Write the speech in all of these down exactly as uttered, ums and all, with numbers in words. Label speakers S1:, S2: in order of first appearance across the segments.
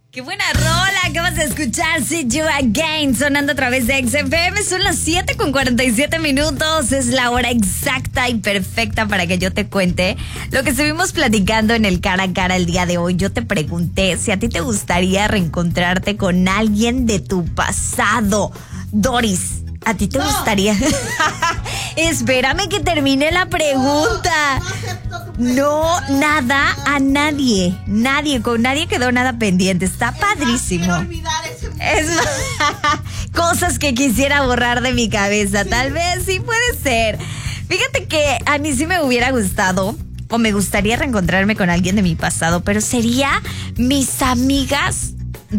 S1: ¡Qué buena rola! Acabas de escuchar See You Again sonando a través de X F M. Son las siete con cuarenta y siete minutos. Es la hora exacta y perfecta para que yo te cuente lo que estuvimos platicando en el cara a cara el día de hoy. Yo te pregunté si a ti te gustaría reencontrarte con alguien de tu pasado. Doris, ¿a ti te no. gustaría? Espérame que termine la pregunta. No, nada, a nadie, nadie, con nadie quedó nada pendiente, está padrísimo. Es cosas que quisiera borrar de mi cabeza, sí. Tal vez sí puede ser. Fíjate que a mí sí me hubiera gustado, o me gustaría reencontrarme con alguien de mi pasado, pero sería mis amigas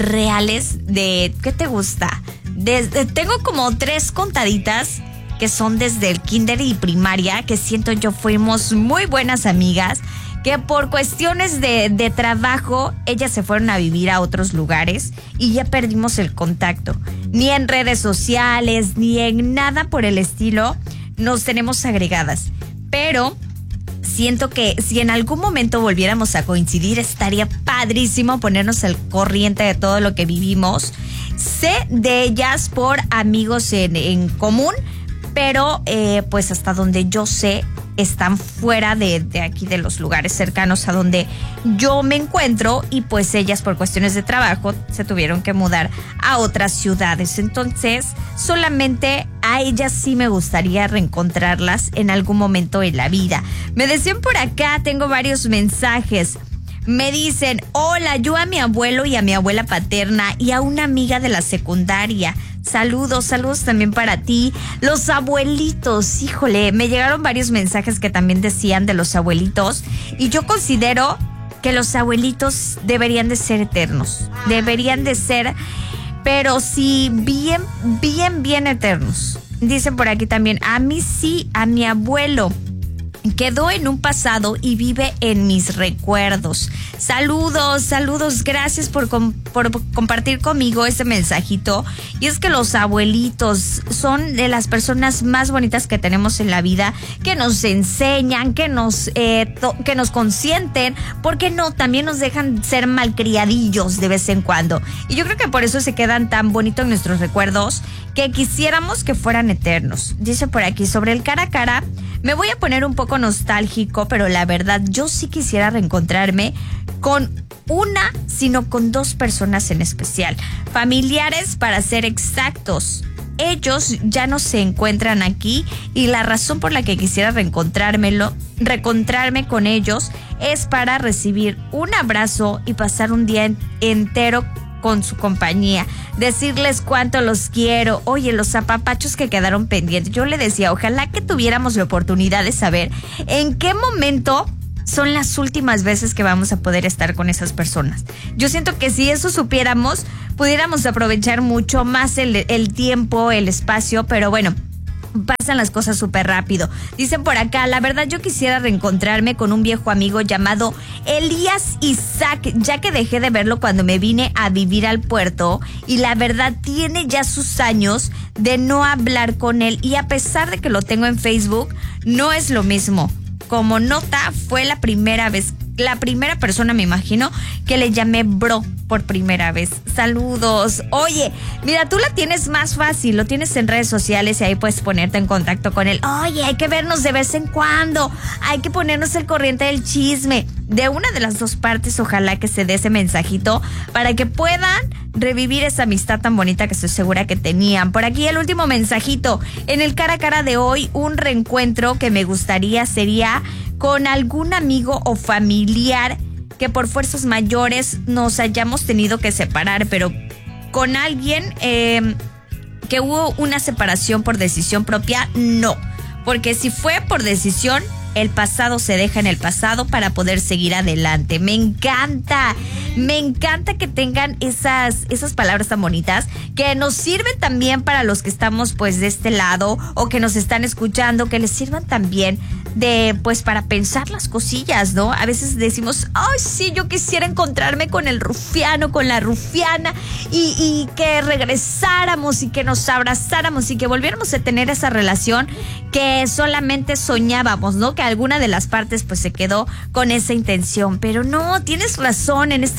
S1: reales de, ¿qué te gusta? Desde, tengo como tres contaditas que son desde el kinder y primaria, que siento yo fuimos muy buenas amigas, que por cuestiones de, de trabajo, ellas se fueron a vivir a otros lugares y ya perdimos el contacto. Ni en redes sociales, ni en nada por el estilo, nos tenemos agregadas. Pero siento que si en algún momento volviéramos a coincidir, estaría padrísimo ponernos al corriente de todo lo que vivimos. Sé de ellas por amigos en, en común, pero eh, pues hasta donde yo sé están fuera de, de aquí, de los lugares cercanos a donde yo me encuentro, y pues ellas por cuestiones de trabajo se tuvieron que mudar a otras ciudades. Entonces solamente a ellas sí me gustaría reencontrarlas en algún momento en la vida. Me decían por acá, tengo varios mensajes. Me dicen, hola, yo a mi abuelo y a mi abuela paterna y a una amiga de la secundaria. Saludos, saludos también para ti. Los abuelitos, híjole, me llegaron varios mensajes que también decían de los abuelitos, y yo considero que los abuelitos deberían de ser eternos. Deberían de ser, pero sí, bien, bien, bien eternos. Dicen por aquí también, a mí sí, a mi abuelo. Quedó en un pasado y vive en mis recuerdos. Saludos, saludos, gracias por, com- por compartir conmigo ese mensajito. Y es que los abuelitos son de las personas más bonitas que tenemos en la vida, que nos enseñan, que nos, eh, to- que nos consienten, ¿por qué no? También nos dejan ser malcriadillos de vez en cuando. Y yo creo que por eso se quedan tan bonitos nuestros recuerdos, que quisiéramos que fueran eternos. Dice por aquí, sobre el cara a cara, me voy a poner un poco nostálgico, pero la verdad yo sí quisiera reencontrarme con una, sino con dos personas en especial, familiares para ser exactos. Ellos ya no se encuentran aquí, y la razón por la que quisiera reencontrármelo, reencontrarme con ellos es para recibir un abrazo y pasar un día en, entero con su compañía, decirles cuánto los quiero. Oye, los apapachos que quedaron pendientes. Yo le decía, ojalá que tuviéramos la oportunidad de saber en qué momento son las últimas veces que vamos a poder estar con esas personas. Yo siento que si eso supiéramos, pudiéramos aprovechar mucho más el, el tiempo, el espacio, pero bueno, pasan las cosas súper rápido. Dicen por acá, la verdad yo quisiera reencontrarme con un viejo amigo llamado Elías Isaac, ya que dejé de verlo cuando me vine a vivir al puerto, y la verdad tiene ya sus años de no hablar con él, y a pesar de que lo tengo en Facebook, no es lo mismo. Como nota, fue la primera vez, la primera persona, me imagino, que le llamé bro por primera vez. Saludos. Oye, mira, tú la tienes más fácil, lo tienes en redes sociales y ahí puedes ponerte en contacto con él. Oye, hay que vernos de vez en cuando, hay que ponernos al corriente del chisme. De una de las dos partes, ojalá que se dé ese mensajito para que puedan revivir esa amistad tan bonita que estoy segura que tenían. Por aquí el último mensajito. En el cara a cara de hoy, un reencuentro que me gustaría sería con algún amigo o familiar que por fuerzas mayores nos hayamos tenido que separar, pero con alguien eh, que hubo una separación por decisión propia, no. Porque si fue por decisión, el pasado se deja en el pasado para poder seguir adelante. Me encanta, me encanta que tengan esas, esas palabras tan bonitas que nos sirven también para los que estamos pues de este lado o que nos están escuchando, que les sirvan también de pues para pensar las cosillas, ¿no? A veces decimos, ay, sí, yo quisiera encontrarme con el rufiano, con la rufiana y, y que regresáramos y que nos abrazáramos y que volviéramos a tener esa relación que solamente soñábamos, ¿no? Que alguna de las partes pues se quedó con esa intención, pero no, tienes razón, en este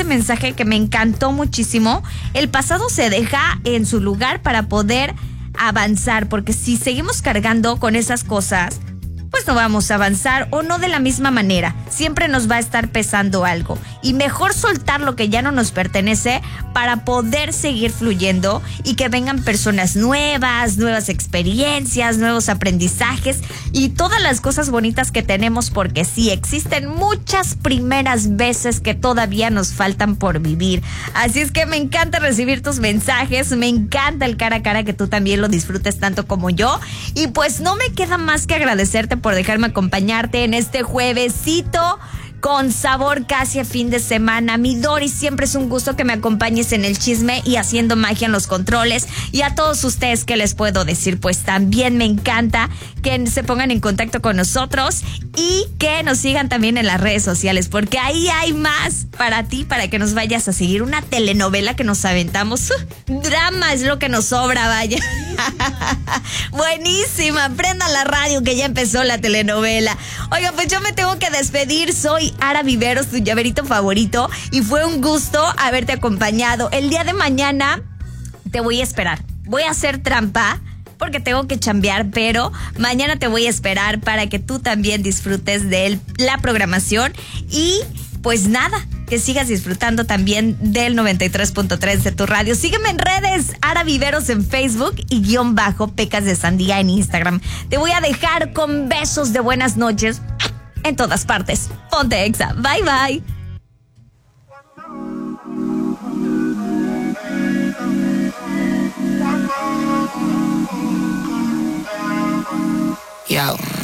S1: este mensaje que me encantó muchísimo. El pasado se deja en su lugar para poder avanzar, porque si seguimos cargando con esas cosas, pues no vamos a avanzar, o no de la misma manera. Siempre nos va a estar pesando algo. Y mejor soltar lo que ya no nos pertenece para poder seguir fluyendo y que vengan personas nuevas, nuevas experiencias, nuevos aprendizajes y todas las cosas bonitas que tenemos, porque sí, existen muchas primeras veces que todavía nos faltan por vivir. Así es que me encanta recibir tus mensajes, me encanta el cara a cara, que tú también lo disfrutes tanto como yo. Y pues no me queda más que agradecerte por dejarme acompañarte en este juevesito con sabor casi a fin de semana. Mi Doris, siempre es un gusto que me acompañes en el chisme y haciendo magia en los controles. Y a todos ustedes, ¿qué les puedo decir? Pues también me encanta que se pongan en contacto con nosotros y que nos sigan también en las redes sociales, porque ahí hay más para ti, para que nos vayas a seguir. Una telenovela que nos aventamos. Uh, drama es lo que nos sobra, vaya. Buenísima. Prendan la radio que ya empezó la telenovela. Oigan, pues yo me tengo que despedir. Soy Ara Viveros, tu llaverito favorito, y fue un gusto haberte acompañado. El día de mañana te voy a esperar. Voy a hacer trampa porque tengo que chambear, pero mañana te voy a esperar para que tú también disfrutes de la programación. Y pues nada, que sigas disfrutando también del noventa y tres punto tres de tu radio. Sígueme en redes, Ara Viveros en Facebook y guión bajo Pecas de Sandía en Instagram. Te voy a dejar con besos de buenas noches en todas partes. Ponte Exa. Bye, bye.
S2: Yo.